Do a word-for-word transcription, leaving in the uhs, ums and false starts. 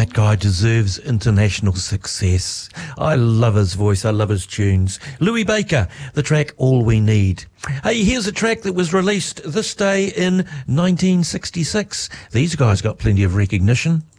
that guy deserves international success. I love his voice. I love his tunes. Louis Baker, the track All We Need. Hey, here's a track that was released this day in nineteen sixty-six. These guys got plenty of recognition.